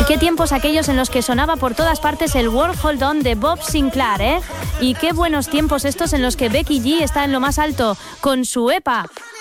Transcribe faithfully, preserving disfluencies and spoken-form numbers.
Qué tiempos aquellos en los que sonaba por todas partes el World Hold On de Bob Sinclair, ¿eh? Y qué buenos tiempos estos en los que Becky G está en lo más alto con su E P A.